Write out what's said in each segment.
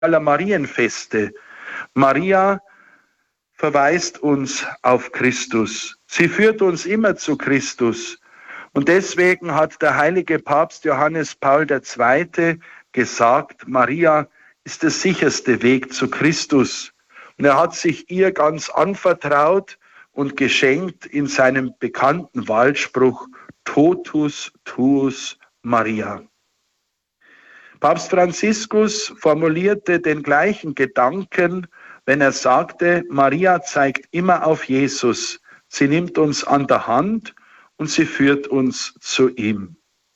aller Marienfeste. Maria verweist uns auf Christus. Sie führt uns immer zu Christus. Und deswegen hat der heilige Papst Johannes Paul II. Gesagt, Maria ist der sicherste Weg zu Christus. Und er hat sich ihr ganz anvertraut und geschenkt in seinem bekannten Wahlspruch Totus tuus Maria. Papst Franziskus formulierte den gleichen Gedanken, wenn er sagte, Maria zeigt immer auf Jesus. Sie nimmt uns an der Hand und sie führt uns zu ihm.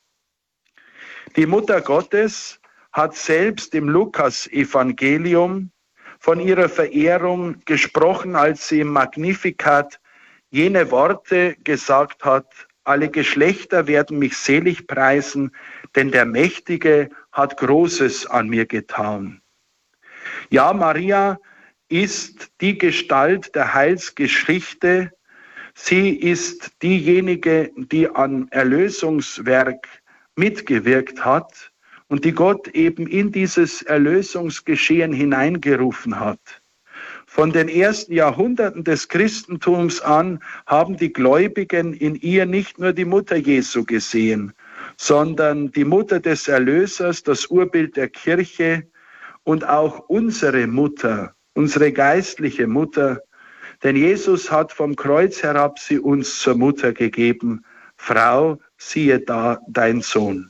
Die Mutter Gottes hat selbst im Lukas-Evangelium von ihrer Verehrung gesprochen, als sie im Magnificat jene Worte gesagt hat, alle Geschlechter werden mich selig preisen, denn der Mächtige hat Großes an mir getan. Ja, Maria ist die Gestalt der Heilsgeschichte. Sie ist diejenige, die an Erlösungswerk mitgewirkt hat und die Gott eben in dieses Erlösungsgeschehen hineingerufen hat. Von den ersten Jahrhunderten des Christentums an haben die Gläubigen in ihr nicht nur die Mutter Jesu gesehen, sondern die Mutter des Erlösers, das Urbild der Kirche und auch unsere Mutter, unsere geistliche Mutter. Denn Jesus hat vom Kreuz herab sie uns zur Mutter gegeben. Frau, siehe da dein Sohn.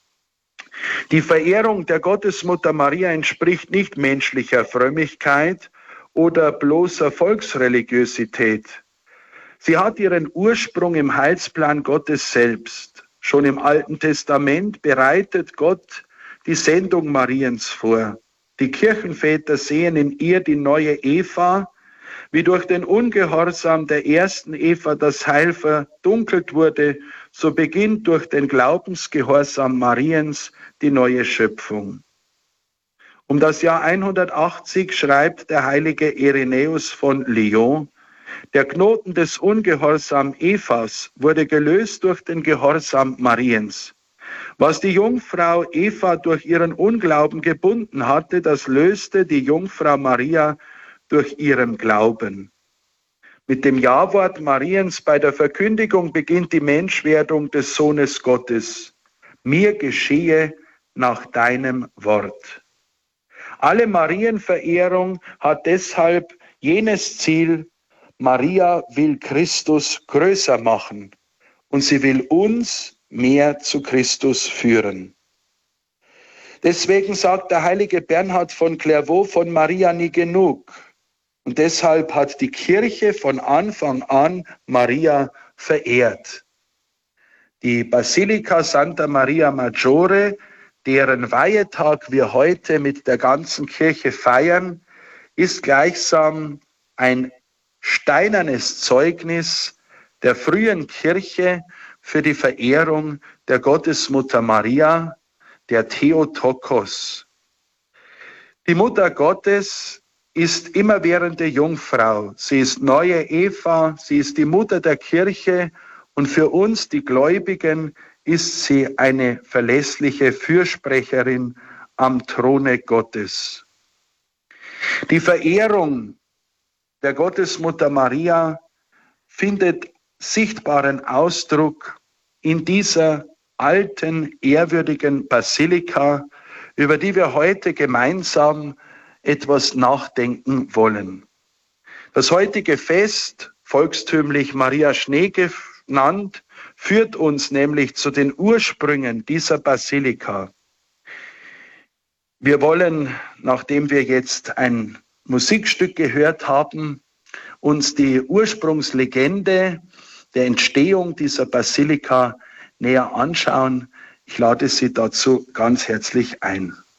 Die Verehrung der Gottesmutter Maria entspricht nicht menschlicher Frömmigkeit oder bloßer Volksreligiosität. Sie hat ihren Ursprung im Heilsplan Gottes selbst. Schon im Alten Testament bereitet Gott die Sendung Mariens vor. Die Kirchenväter sehen in ihr die neue Eva, wie durch den Ungehorsam der ersten Eva das Heil verdunkelt wurde, so beginnt durch den Glaubensgehorsam Mariens die neue Schöpfung. Um das Jahr 180 schreibt der heilige Irenäus von Lyon, der Knoten des Ungehorsam Evas wurde gelöst durch den Gehorsam Mariens. Was die Jungfrau Eva durch ihren Unglauben gebunden hatte, das löste die Jungfrau Maria durch ihren Glauben. Mit dem Ja-Wort Mariens bei der Verkündigung beginnt die Menschwerdung des Sohnes Gottes. Mir geschehe nach deinem Wort. Alle Marienverehrung hat deshalb jenes Ziel, Maria will Christus größer machen und sie will uns mehr zu Christus führen. Deswegen sagt der heilige Bernhard von Clairvaux von Maria nie genug. Und deshalb hat die Kirche von Anfang an Maria verehrt. Die Basilika Santa Maria Maggiore, deren Weihetag wir heute mit der ganzen Kirche feiern, ist gleichsam ein steinernes Zeugnis der frühen Kirche für die Verehrung der Gottesmutter Maria, der Theotokos. Die Mutter Gottes ist immerwährende Jungfrau. Sie ist neue Eva, sie ist die Mutter der Kirche und für uns, die Gläubigen, ist sie eine verlässliche Fürsprecherin am Throne Gottes. Die Verehrung der Gottesmutter Maria findet sichtbaren Ausdruck in dieser alten, ehrwürdigen Basilika, über die wir heute gemeinsam etwas nachdenken wollen. Das heutige Fest, volkstümlich Maria Schnee genannt, führt uns nämlich zu den Ursprüngen dieser Basilika. Wir wollen, nachdem wir jetzt ein Musikstück gehört haben, uns die Ursprungslegende der Entstehung dieser Basilika näher anschauen. Ich lade Sie dazu ganz herzlich ein.